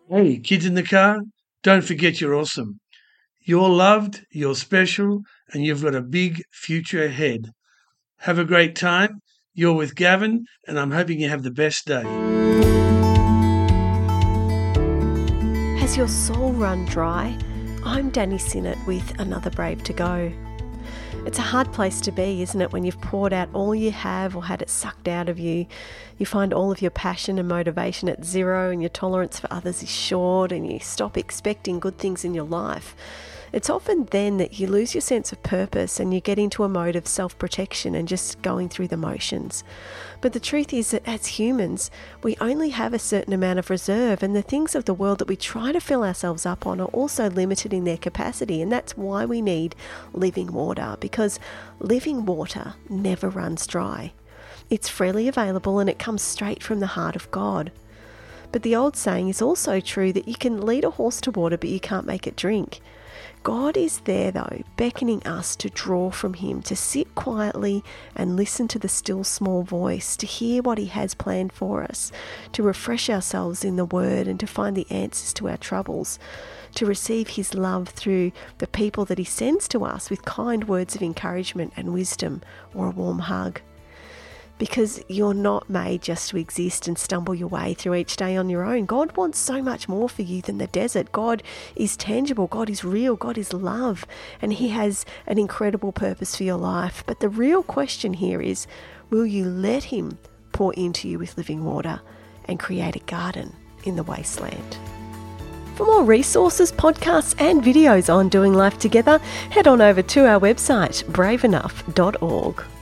Hey, kids in the car, don't forget you're awesome. You're loved, you're special, and you've got a big future ahead. Have a great time. You're with Gavin, and I'm hoping you have the best day. Has your soul run dry? I'm Danny Sinnott with Another Brave to Go. It's a hard place to be, isn't it, when you've poured out all you have or had it sucked out of you. You find all of your passion and motivation at zero and your tolerance for others is short and you stop expecting good things in your life. It's often then that you lose your sense of purpose and you get into a mode of self-protection and just going through the motions. But the truth is that as humans, we only have a certain amount of reserve, and the things of the world that we try to fill ourselves up on are also limited in their capacity, and that's why we need living water, because living water never runs dry. It's freely available and it comes straight from the heart of God. But the old saying is also true that you can lead a horse to water, but you can't make it drink. God is there, though, beckoning us to draw from Him, to sit quietly and listen to the still small voice, to hear what He has planned for us, to refresh ourselves in the Word and to find the answers to our troubles, to receive His love through the people that He sends to us with kind words of encouragement and wisdom or a warm hug. Because you're not made just to exist and stumble your way through each day on your own. God wants so much more for you than the desert. God is tangible, God is real, God is love, and He has an incredible purpose for your life. But the real question here is, will you let Him pour into you with living water and create a garden in the wasteland? For more resources, podcasts and videos on doing life together, head on over to our website, braveenough.org.